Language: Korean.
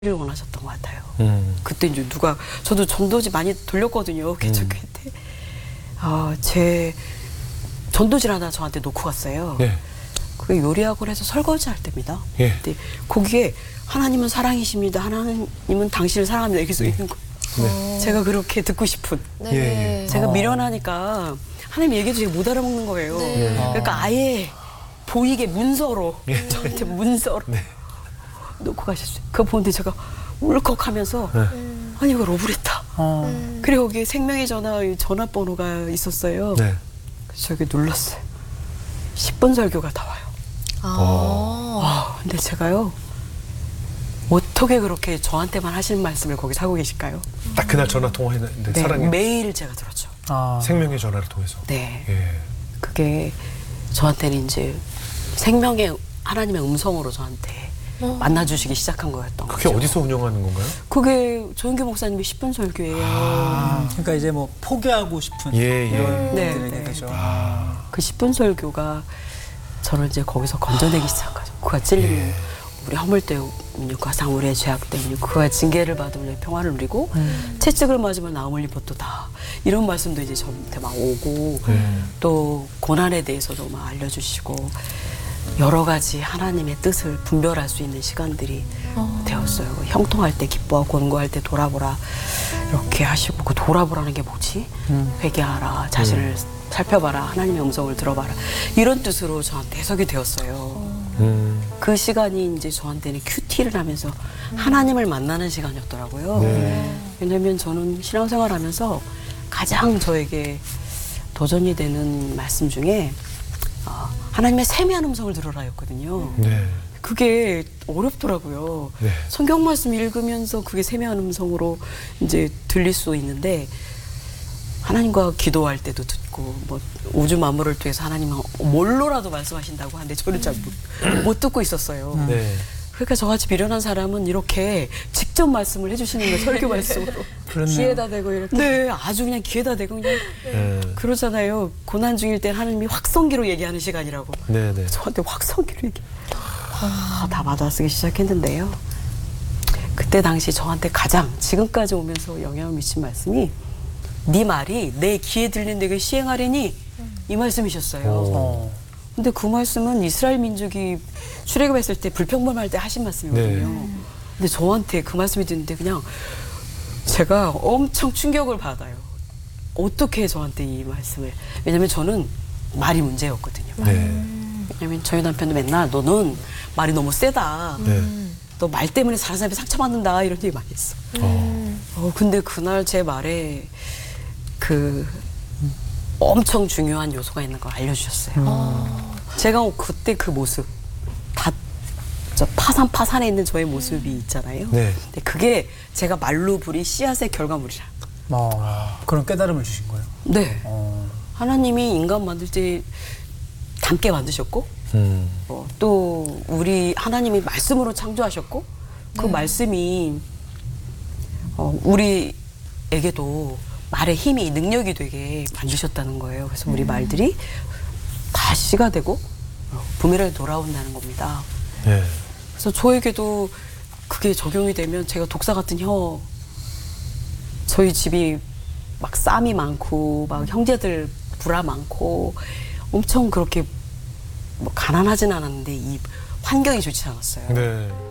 를 원하셨던 것 같아요. 그때 이제 누가 저도 전도지 많이 돌렸거든요. 개척교회 때. 제 전도지를 하나 저한테 놓고 갔어요. 네. 그게 요리학원에서 설거지 할 때입니다. 예. 근데 거기에 하나님은 사랑이십니다. 하나님은 당신을 사랑합니다. 이렇게 써 있는 거예요. 네. 제가 그렇게 듣고 싶은. 네. 예, 예. 제가 미련하니까 하나님 얘기도 제가 못 알아먹는 거예요. 네. 그러니까 아예 보이게 문서로 저한테 문서로 네. 놓고 가셨어요. 그거 보는데 제가 울컥하면서 아니 이거 러브레터. 그리고 거기에 생명의 전화번호가 있었어요. 네. 그래서 저기 눌렀어요. 10분 설교가 다 와요. 근데 제가요 어떻게 그렇게 저한테만 하시는 말씀을 거기 사고 계실까요? 딱 그날 전화 통화했는데 네, 사랑이 매일 제가 들었죠. 생명의 전화를 통해서. 네. 예. 그게 저한테는 이제 생명의 하나님의 음성으로 저한테 만나주시기 시작한 거였던 그게 거죠. 어디서 운영하는 건가요? 그게 조은교 목사님의 10분 설교예요. 그러니까 이제 뭐 포기하고 싶은 예, 예. 이런 네, 분들에게 네. 그죠. 그 10분 설교가 저를 이제 거기서 건져내기 시작한 거죠. 그가 찔리면 우리 허물 때문에 가상 우리의 죄악 때문에 그가 징계를 받으면 평화를 누리고 채찍을 맞으면 나음 흘린 것도 다 이런 말씀도 이제 저한테 막 오고 또 고난에 대해서도 막 알려주시고 여러 가지 하나님의 뜻을 분별할 수 있는 시간들이 되었어요. 형통할 때 기뻐하고 곤고할 때 돌아보라 이렇게 하시고 그 돌아보라는 게 뭐지? 회개하라, 자신을 살펴봐라, 하나님의 음성을 들어봐라 이런 뜻으로 저한테 해석이 되었어요. 그 시간이 이제 저한테는 큐티를 하면서 하나님을 만나는 시간이었더라고요. 왜냐면 저는 신앙생활하면서 가장 저에게 도전이 되는 말씀 중에 하나님의 세미한 음성을 들어라였거든요. 네. 그게 어렵더라고요. 네. 성경 말씀 읽으면서 그게 세미한 음성으로 이제 들릴 수 있는데 하나님과 기도할 때도 듣고 뭐 우주 만물을 통해서 하나님은 뭘로라도 말씀하신다고 하는데 저는 잘 못 듣고 있었어요. 네. 그러니까 저같이 미련한 사람은 이렇게 직접 말씀을 해주시는 거예요. 설교 말씀으로. 그렇네요. 귀에다 대고 이렇게. 네, 아주 그냥 귀에다 대고 그냥 네. 그러잖아요. 고난 중일 때 하나님이 확성기로 얘기하는 시간이라고. 네, 네. 저한테 확성기로 얘기. 다 받아쓰기 시작했는데요. 그때 당시 저한테 가장 지금까지 오면서 영향을 미친 말씀이 네 말이 내 귀에 들린 내게 시행하리니 이 말씀이셨어요. 근데 그 말씀은 이스라엘 민족이 출애굽했을 때 불평범할 때 하신 말씀이거든요. 근데 저한테 그 말씀이 듣는데 그냥 제가 엄청 충격을 받아요. 어떻게 저한테 이 말씀을. 왜냐면 저는 말이 문제였거든요. 네. 왜냐면 저희 남편도 맨날 너는 말이 너무 세다. 네. 너 말 때문에 다른 사람이 상처받는다. 이런 얘기 많이 했어. 근데 그날 제 말에 그 엄청 중요한 요소가 있는 걸 알려주셨어요. 제가 그때 그 모습 다 저 파산에 있는 저의 모습이 있잖아요. 네. 근데 그게 제가 말로 부린 씨앗의 결과물이라. 그런 깨달음을 주신 거예요. 네. 하나님이 인간 만들 때 닮게 만드셨고 또 우리 하나님이 말씀으로 창조하셨고 그 말씀이 우리에게도 말의 힘이 능력이 되게 만드셨다는 거예요. 그래서 우리 말들이 다 씨가 되고 부메랑이 돌아온다는 겁니다. 네. 그래서 저에게도 그게 적용이 되면 제가 독사 같은 저희 집이 막 쌈이 많고 막 형제들 불화 많고 엄청 그렇게 뭐 가난하진 않았는데 이 환경이 좋지 않았어요. 네.